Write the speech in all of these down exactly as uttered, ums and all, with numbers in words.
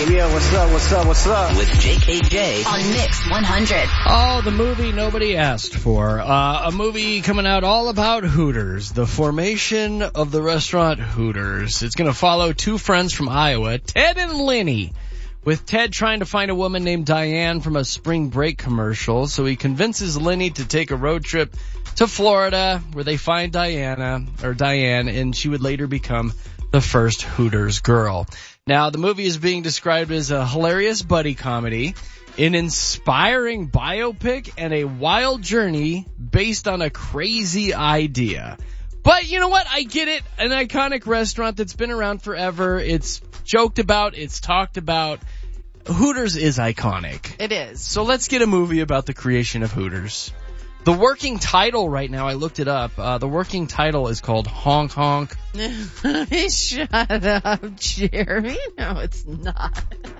J. Yeah, what's up, what's up, what's up? With J K J on Mix one hundred. Oh, the movie nobody asked for. Uh, a movie coming out all about Hooters, the formation of the restaurant Hooters. It's going to follow two friends from Iowa, Ted and Lenny, with Ted trying to find a woman named Diane from a spring break commercial. So he convinces Lenny to take a road trip to Florida where they find Diana, or Diane, and she would later become the first Hooters girl. Now, the movie is being described as a hilarious buddy comedy, an inspiring biopic, and a wild journey based on a crazy idea. But you know what? I get it. An iconic restaurant that's been around forever. It's joked about. It's talked about. Hooters is iconic. It is. So let's get a movie about the creation of Hooters. The working title right now, I looked it up, uh, the working title is called Honk Honk. Shut up, Jeremy. No, it's not.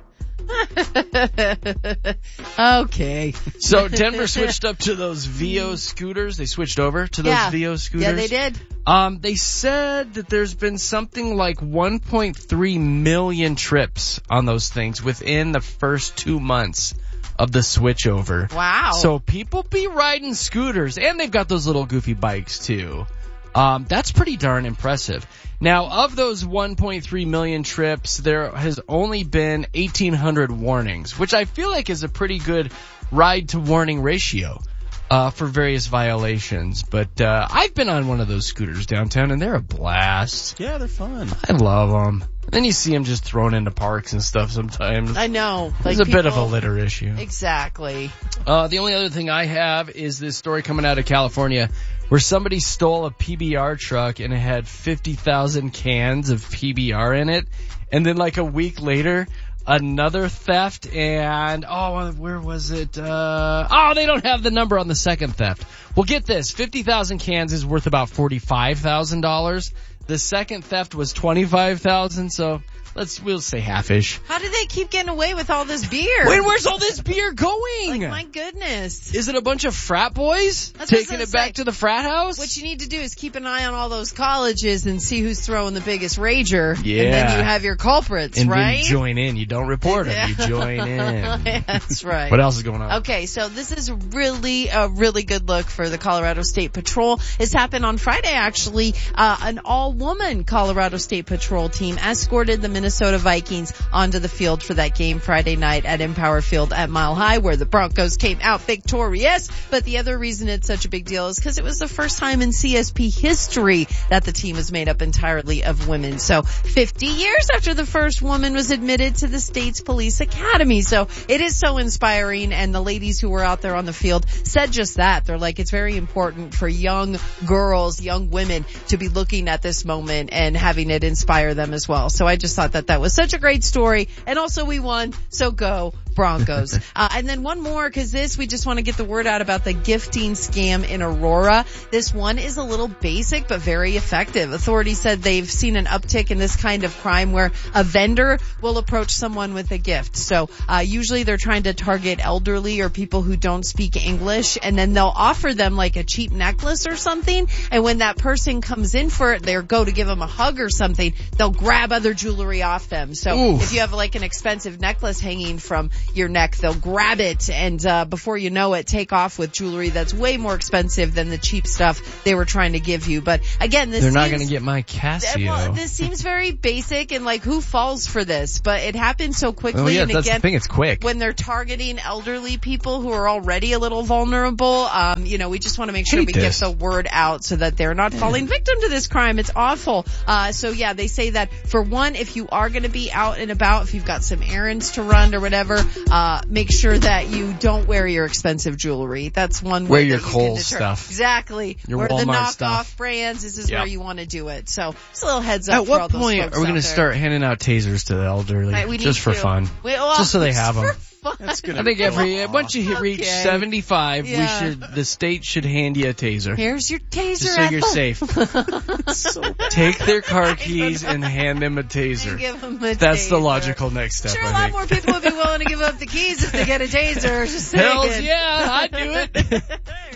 Okay. So Denver switched up to those Vio scooters. They switched over to those yeah. Vio scooters. Yeah, they did. Um, they said that there's been something like one point three million trips on those things within the first two months of the switchover. Wow. So people be riding scooters, and they've got those little goofy bikes too. Um, that's pretty darn impressive. Now, of those one point three million trips, there has only been eighteen hundred warnings, which I feel like is a pretty good ride to warning ratio uh, for various violations. But uh, I've been on one of those scooters downtown, and they're a blast. Yeah, they're fun. I love them. Then you see them just thrown into parks and stuff sometimes. I know. There's like a bit of a people- litter issue. Exactly. Uh, the only other thing I have is this story coming out of California where somebody stole a P B R truck and it had fifty thousand cans of P B R in it. And then like a week later, another theft and, oh, where was it? Uh, oh, they don't have the number on the second theft. Well, get this. fifty thousand cans is worth about forty-five thousand dollars. The second theft was twenty-five thousand dollars, so let's, we'll say half-ish. How do they keep getting away with all this beer? Wait, where's all this beer going? Like, my goodness. Is it a bunch of frat boys That's what I was taking gonna it back say. to the frat house? What you need to do is keep an eye on all those colleges and see who's throwing the biggest rager. Yeah. And then you have your culprits, and right? then join in. You don't report them. You join in. That's right. What else is going on? Okay, so this is really a really good look for the Colorado State Patrol. This happened on Friday, actually. Uh, an all-woman Colorado State Patrol team escorted the Minnesota Vikings onto the field for that game Friday night at Empower Field at Mile High, where the Broncos came out victorious. But the other reason it's such a big deal is because it was the first time in C S P history that the team was made up entirely of women. So fifty years after the first woman was admitted to the state's police academy. So it is so inspiring, and the ladies who were out there on the field said just that. They're like, it's very important for young girls, young women to be looking at this moment and having it inspire them as well. So I just thought that that was such a great story. And also we won, so go Broncos. uh, and then one more, because this, we just want to get the word out about the gifting scam in Aurora. This one is a little basic, but very effective. Authorities said they've seen an uptick in this kind of crime where a vendor will approach someone with a gift. So uh, usually they're trying to target elderly or people who don't speak English, and then they'll offer them like a cheap necklace or something. And when that person comes in for it, they go to give them a hug or something, they'll grab other jewelry off them. So Oof. if you have like an expensive necklace hanging from your neck, they'll grab it, and uh before you know it, take off with jewelry that's way more expensive than the cheap stuff they were trying to give you. But again, this They're seems, not going to get my Casio. well, this seems very basic, and like, who falls for this? But it happens so quickly. Oh yeah, and that's again, the thing. It's quick. when they're targeting elderly people who are already a little vulnerable, um, you know, we just want to make sure Hate we this. get the word out so that they're not falling victim to this crime. It's awful. Uh, so yeah, they say that for one, if you are going to be out and about, if you've got some errands to run or whatever, uh, make sure that you don't wear your expensive jewelry. That's one way Wear your that you Kohl's can deter- stuff. Exactly. Your Wear the Walmart knockoff stuff. brands. This is Yep. where you want to do it. So just a little heads up At for all what those point folks are we going to to start handing out tasers to the elderly? Right, we need just for to. fun. We- well, Just so they have for them. fun. That's gonna I think be every, aw. once you hit, reach Okay. seventy-five, Yeah. we should, the state should hand you a taser. Here's your taser. Just so you're Ethel. safe. So bad. Take their car keys and hand them a taser. Give them a That's the taser. logical next step, Sure, a I lot think. more people would be willing to give up the keys if they get a taser. Just Hells saying. yeah, I'd do it. There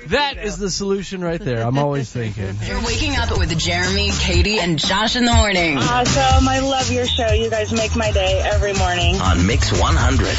That is the solution right there. I'm always thinking. You're waking up with Jeremy, Katie, and Josh in the morning. Awesome. I love your show. You guys make my day every morning. On Mix one hundred.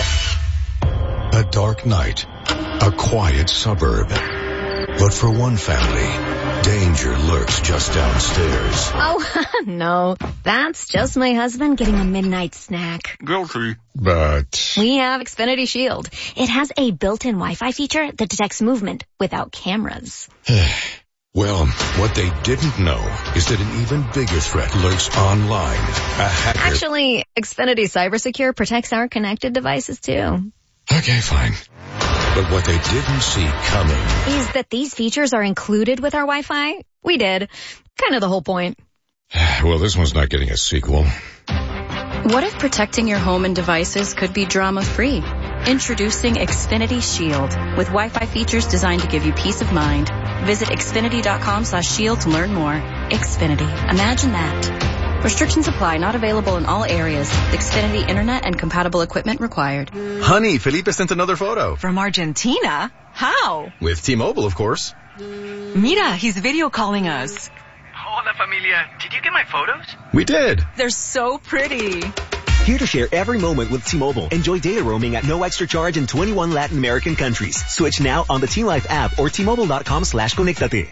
A dark night, a quiet suburb. But for one family, danger lurks just downstairs. Oh, no. That's just my husband getting a midnight snack. Guilty. But We have Xfinity Shield. It has a built-in Wi-Fi feature that detects movement without cameras. well, what they didn't know is that an even bigger threat lurks online. A hacker. Actually, Xfinity CyberSecure protects our connected devices too. Okay, fine. But what they didn't see coming Is that these features are included with our Wi-Fi? We did. Kind of the whole point. Well, this one's not getting a sequel. What if protecting your home and devices could be drama-free? Introducing Xfinity Shield with Wi-Fi features designed to give you peace of mind. Visit Xfinity.com slash shield to learn more. Xfinity. Imagine that. Restrictions apply. Not available in all areas. Xfinity Internet and compatible equipment required. Honey, Felipe sent another photo. From Argentina? How? With T-Mobile, of course. Mira, he's video calling us. Hola, familia. Did you get my photos? We did. They're so pretty. Here to share every moment with T-Mobile. Enjoy data roaming at no extra charge in twenty-one Latin American countries. Switch now on the T-Life app or T-Mobile.com slash conectate.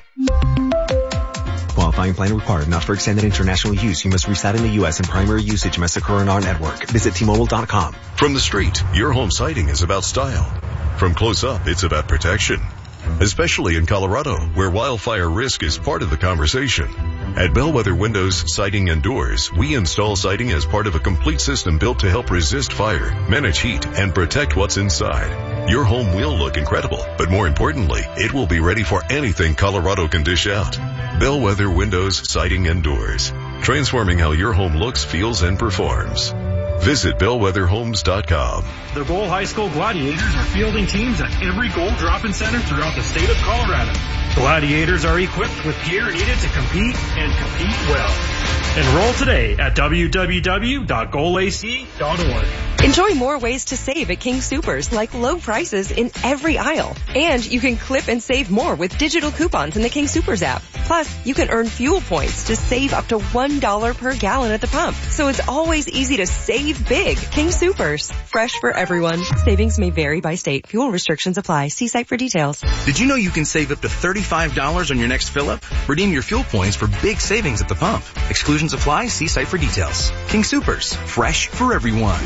Qualifying plan required. Not for extended international use. You must reside in the U S and primary usage must occur on our network. Visit T Mobile dot com. From the street, your home siding is about style. From close up, it's about protection. Especially in Colorado, where wildfire risk is part of the conversation. At Bellwether Windows, Siding and Doors, we install siding as part of a complete system built to help resist fire, manage heat, and protect what's inside. Your home will look incredible, but more importantly, it will be ready for anything Colorado can dish out. Bellwether Windows, Siding and Doors. Transforming how your home looks, feels, and performs. Visit bellwether homes dot com. The Goal High School Gladiators are fielding teams at every goal drop-in center throughout the state of Colorado. Gladiators are equipped with gear needed to compete and compete well. Enroll today at w w w dot goal a c dot org. Enjoy more ways to save at King Soopers, like low prices in every aisle. And you can clip and save more with digital coupons in the King Soopers app. Plus, you can earn fuel points to save up to one dollar per gallon at the pump. So it's always easy to save big. King Soopers. Fresh for everyone. Savings may vary by state. Fuel restrictions apply. See site for details. Did you know you can save up to thirty-five dollars on your next fill-up? Redeem your fuel points for big savings at the pump. Exclusions apply. See site for details. King Soopers. Fresh for everyone.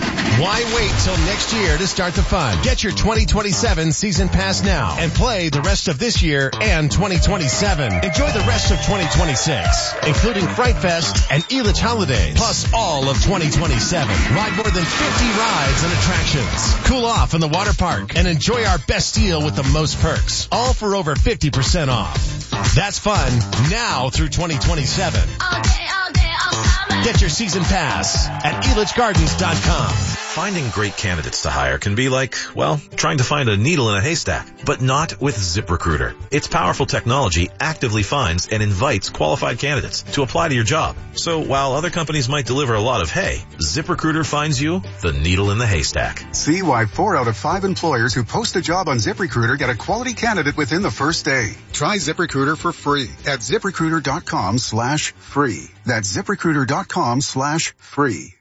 Why wait till next year to start the fun? Get your twenty twenty-seven season pass now and play the rest of this year and twenty twenty-seven. Enjoy the rest of twenty twenty-six, including Fright Fest and Elitch Holidays, plus all of twenty twenty-seven. Ride more than fifty rides and attractions. Cool off in the water park and enjoy our best deal with the most perks. All for over fifty percent off. That's fun now through twenty twenty-seven. All day, all day, all summer. Get your season pass at elitch gardens dot com. Finding great candidates to hire can be like, well, trying to find a needle in a haystack, but not with ZipRecruiter. Its powerful technology actively finds and invites qualified candidates to apply to your job. So while other companies might deliver a lot of hay, ZipRecruiter finds you the needle in the haystack. See why four out of five employers who post a job on ZipRecruiter get a quality candidate within the first day. Try ZipRecruiter for free at ZipRecruiter.com slash free. That's ZipRecruiter.com slash free.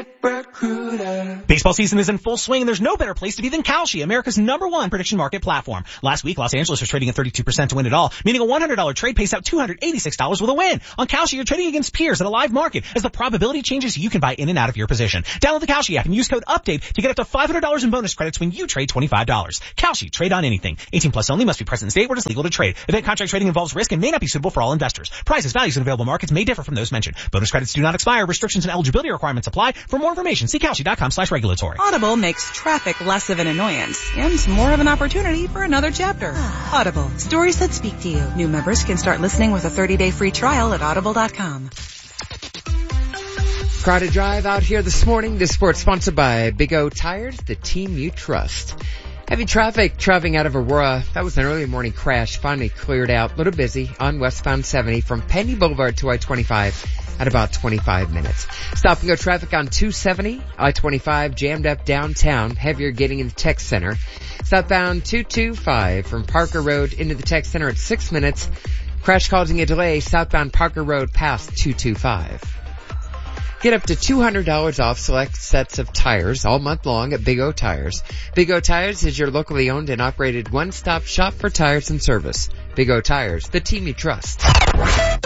ZipRecruiter. Baseball season is in full swing, and there's no better place to be than Kalshi, America's number one prediction market platform. Last week, Los Angeles was trading at thirty-two percent to win it all, meaning a one hundred dollars trade pays out two hundred eighty-six dollars with a win. On Kalshi, you're trading against peers at a live market. As the probability changes, you can buy in and out of your position. Download the Kalshi app and use code UPDATE to get up to five hundred dollars in bonus credits when you trade twenty-five dollars. Kalshi, trade on anything. eighteen plus only, must be present in state where it is legal to trade. Event contract trading involves risk and may not be suitable for all investors. Prices, values, and available markets may differ from those mentioned. Bonus credits do not expire. Restrictions and eligibility requirements apply. For more information, see Kalshi.com slash regulatory. Audible makes traffic less of an annoyance and more of an opportunity for another chapter. Audible. Stories that speak to you. New members can start listening with a thirty-day free trial at audible dot com. Crowded Drive out here this morning. This sport sponsored by Big O Tires, the team you trust. Heavy traffic traveling out of Aurora. That was an early morning crash. Finally cleared out. A little busy on westbound seventy from Penny Boulevard to I twenty-five. at about twenty-five minutes. Stop and go traffic on two seventy, I twenty-five jammed up downtown, heavier getting into Tech Center. Southbound two twenty-five from Parker Road into the Tech Center at six minutes. Crash causing a delay southbound Parker Road past two twenty-five. Get up to two hundred dollars off select sets of tires all month long at Big O Tires. Big O Tires is your locally owned and operated one-stop shop for tires and service. Big O Tires, the team you trust.